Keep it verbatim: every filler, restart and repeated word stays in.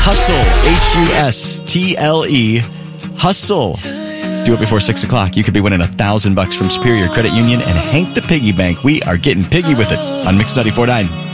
Hustle, H U S T L E, Hustle. Do it before six o'clock. You could be winning a thousand bucks from Superior Credit Union and Hank the Piggy Bank. We are getting piggy with it on Mix ninety-four point nine.